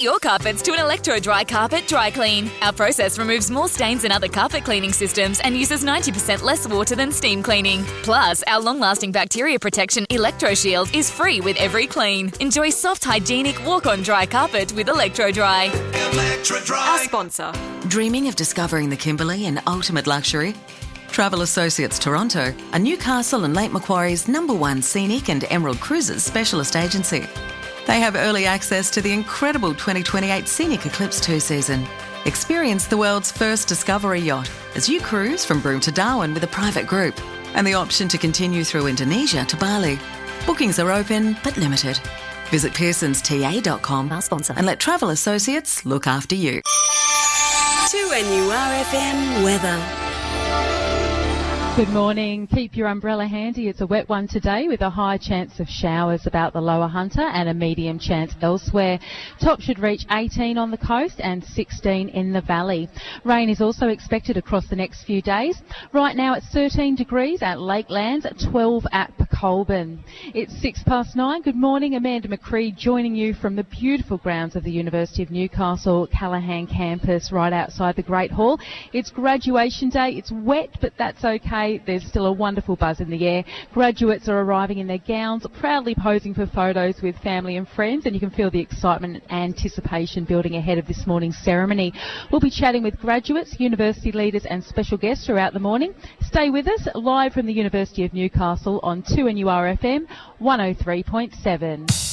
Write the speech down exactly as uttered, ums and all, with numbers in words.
Treat your carpets to an electro-dry carpet dry clean. Our process removes more stains than other carpet cleaning systems and uses ninety percent less water than steam cleaning. Plus, our long-lasting bacteria protection Electro Shield is free with every clean. Enjoy soft, hygienic walk-on dry carpet with Electro-Dry. Electro-Dry. Our sponsor. Dreaming of discovering the Kimberley in ultimate luxury? Travel Associates Toronto are Newcastle and Lake Macquarie's number one scenic and Emerald Cruises specialist agency. They have early access to the incredible twenty twenty-eight Scenic Eclipse two season. Experience the world's first discovery yacht as you cruise from Broome to Darwin with a private group, and the option to continue through Indonesia to Bali. Bookings are open but limited. Visit pearsons t a dot com, our sponsor, and let Travel Associates look after you. two N U R F M weather. Good morning. Keep your umbrella handy. It's a wet one today with a high chance of showers about the Lower Hunter and a medium chance elsewhere. Top should reach eighteen on the coast and sixteen in the valley. Rain is also expected across the next few days. Right now it's thirteen degrees at Lakelands, twelve at Colburn. It's six past nine. Good morning. Amanda McCree joining you from the beautiful grounds of the University of Newcastle Callaghan campus right outside the Great Hall. It's graduation day. It's wet, but that's okay. There's still a wonderful buzz in the air. Graduates are arriving in their gowns, proudly posing for photos with family and friends, and you can feel the excitement and anticipation building ahead of this morning's ceremony. We'll be chatting with graduates, university leaders and special guests throughout the morning. Stay with us, live from the University of Newcastle on two N U R F M one oh three point seven.